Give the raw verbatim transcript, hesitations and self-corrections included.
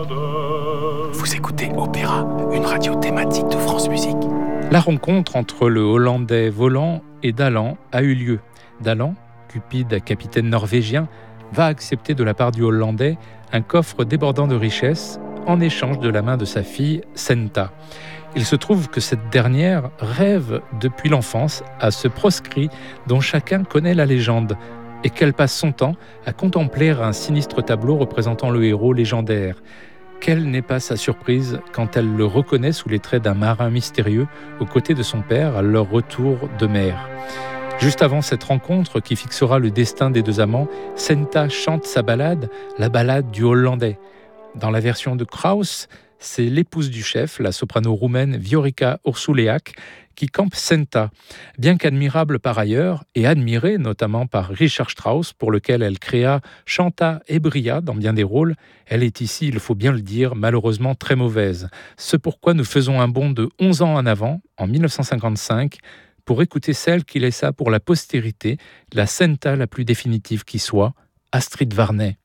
Vous écoutez Opéra, une radio thématique de France Musique. La rencontre entre le Hollandais Voland et Dalland a eu lieu. Dalland, cupide capitaine norvégien, va accepter de la part du Hollandais un coffre débordant de richesses en échange de la main de sa fille Senta. Il se trouve que cette dernière rêve depuis l'enfance à ce proscrit dont chacun connaît la légende et qu'elle passe son temps à contempler un sinistre tableau représentant le héros légendaire. Quelle n'est pas sa surprise quand elle le reconnaît sous les traits d'un marin mystérieux aux côtés de son père à leur retour de mer. Juste avant cette rencontre qui fixera le destin des deux amants, Senta chante sa ballade, la ballade du Hollandais. Dans la version de Kraus, c'est l'épouse du chef, la soprano roumaine Viorica Ursuleac, qui campe Senta. Bien qu'admirable par ailleurs, et admirée notamment par Richard Strauss, pour lequel elle créa Chanta et Bria dans bien des rôles, elle est ici, il faut bien le dire, malheureusement très mauvaise. Ce pourquoi nous faisons un bond de onze ans en avant, en dix-neuf cent cinquante-cinq, pour écouter celle qui laissa pour la postérité la Senta la plus définitive qui soit, Astrid Varnay.